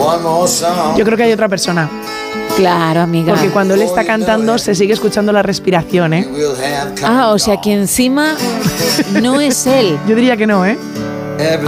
Yo creo que hay otra persona. Claro, amiga. Porque cuando él está cantando se sigue escuchando la respiración, ¿eh? O sea que encima no es él. Yo diría que no, ¿eh?